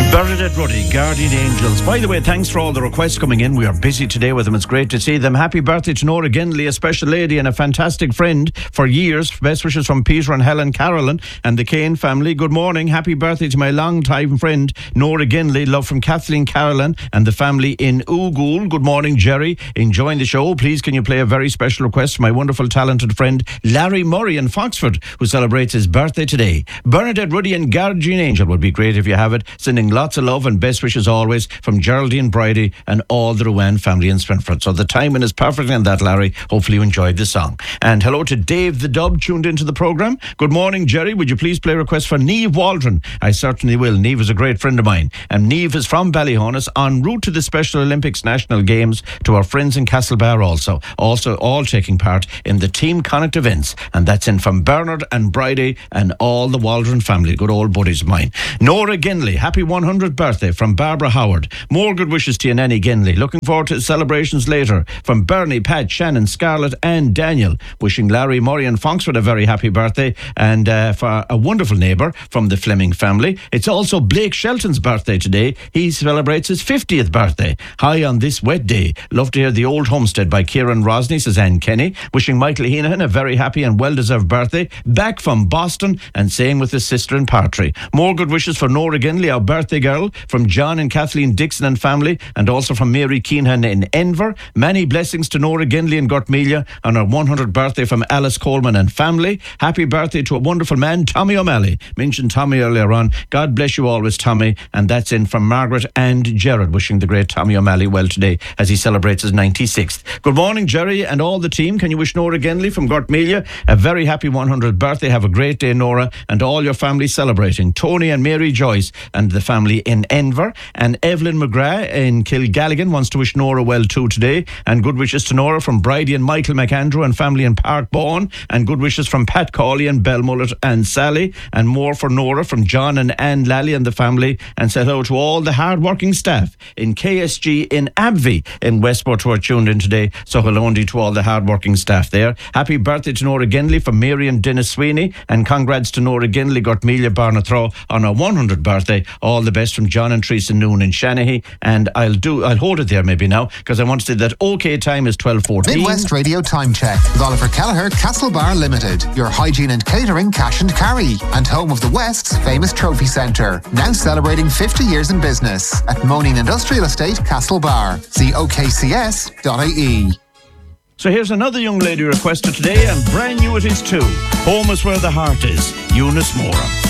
Bernadette Ruddy, Guardian Angels. By the way, thanks for all the requests coming in. We are busy today with them. It's great to see them. Happy birthday to Nora Ginley, a special lady and a fantastic friend for years. Best wishes from Peter and Helen Carolyn and the Kane family. Good morning. Happy birthday to my long-time friend, Nora Ginley. Love from Kathleen Carolyn and the family in Oogool. Good morning, Jerry. Enjoying the show. Please, can you play a very special request for my wonderful, talented friend, Larry Murray in Foxford, who celebrates his birthday today. Bernadette Ruddy and Guardian Angel would be great if you have it. Sending lots of love and best wishes always from Geraldine Bridie and all the Ruan family in Swinford. So the timing is perfect in that, Larry. Hopefully you enjoyed the song. And hello to Dave the Dub, tuned into the programme. Good morning, Jerry. Would you please play a request for Niamh Waldron? I certainly will. Niamh is a great friend of mine. And Niamh is from Ballyhonus, en route to the Special Olympics National Games, to our friends in Castlebar also all taking part in the Team Connacht events. And that's in from Bernard and Bridie and all the Waldron family, good old buddies of mine. Nora Ginley, happy 100th birthday from Barbara Howard. More good wishes to you, Nanny Ginley. Looking forward to the celebrations later from Bernie, Pat, Shannon, Scarlett and Daniel. Wishing Larry Murray and Foxford a very happy birthday, and for a wonderful neighbour from the Fleming family. It's also Blake Shelton's birthday today. He celebrates his 50th birthday. Hi on this wet day. Love to hear The Old Homestead by Kieran Rosny, says Anne Kenny. Wishing Michael Heenahan a very happy and well-deserved birthday. Back from Boston and staying with his sister in Partry. More good wishes for Nora Ginley, our birthday girl, from John and Kathleen Dixon and family, and also from Mary Keenan in Enver. Many blessings to Nora Ginley and Gortmelia on her 100th birthday from Alice Coleman and family. Happy birthday to a wonderful man, Tommy O'Malley. Mentioned Tommy earlier on. God bless you always, Tommy. And that's in from Margaret and Gerard, wishing the great Tommy O'Malley well today as he celebrates his 96th. Good morning, Jerry and all the team. Can you wish Nora Ginley from Gortmelia a very happy 100th birthday? Have a great day, Nora, and all your family celebrating. Tony and Mary Joyce and the family in Enver. And Evelyn McGrath in Kilgalligan wants to wish Nora well too today. And good wishes to Nora from Bridie and Michael McAndrew and family in Park Bawn. And good wishes from Pat Cawley and Belmullet and Sally. And more for Nora from John and Anne Lally and the family. And say hello to all the hard-working staff in KSG in Abvey in Westport who are tuned in today. So hello indeed to all the hard-working staff there. Happy birthday to Nora Ginley from Mary and Dennis Sweeney. And congrats to Nora Ginley, Gortmelia Barnathrow on her 100th birthday. All the best from John and Teresa Noon in Shanahy. And I'll hold it there maybe now, because I want to say that OK time is 12:14. Midwest Radio Time Check with Oliver Kelleher, Castlebar Limited, your hygiene and catering cash and carry, and home of the West's famous trophy centre. Now celebrating 50 years in business at Moaning Industrial Estate, Castlebar. See okcs.ie. So here's another young lady requested today, and brand new it is too. Home is where the heart is. Eunice Mora.